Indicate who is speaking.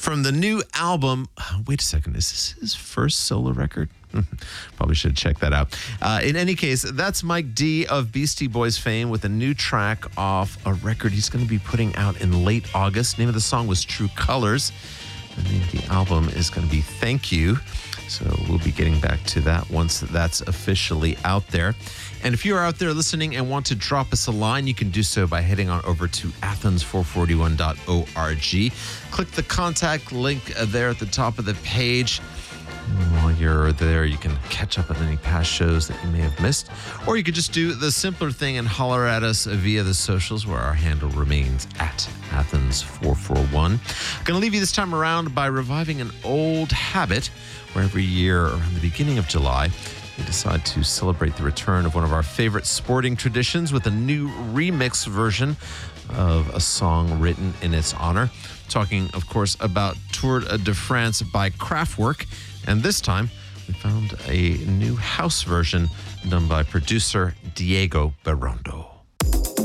Speaker 1: from the new album. Wait a second, is this his first solo record? Probably should check that out. In any case, that's Mike D of Beastie Boys fame with a new track off a record he's going to be putting out in late August. Name of the song was True Colors. The name of the album is going to be Thank You. So we'll be getting back to that once that's officially out there. And if you're out there listening and want to drop us a line, you can do so by heading on over to athens441.org. Click the contact link there at the top of the page. While you're there, you can catch up on any past shows that you may have missed. Or you could just do the simpler thing and holler at us via the socials, where our handle remains at Athens441. Going to leave you this time around by reviving an old habit where every year around the beginning of July, we decide to celebrate the return of one of our favorite sporting traditions with a new remix version of a song written in its honor. Talking, of course, about Tour de France by Kraftwerk. And this time, we found a new house version done by producer Diego Berondo.